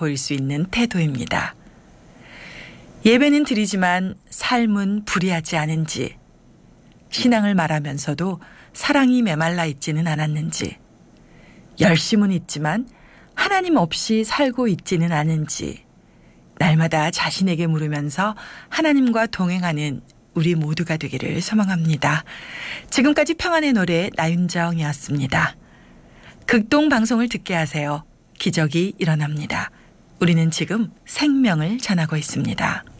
보일 수 있는 태도입니다. 예배는 드리지만 삶은 불의하지 않은지, 신앙을 말하면서도 사랑이 메말라 있지는 않았는지, 열심은 있지만 하나님 없이 살고 있지는 않은지, 날마다 자신에게 물으면서 하나님과 동행하는 우리 모두가 되기를 소망합니다. 지금까지 평안의 노래 나윤정이었습니다. 극동 방송을 듣게 하세요. 기적이 일어납니다. 우리는 지금 생명을 전하고 있습니다.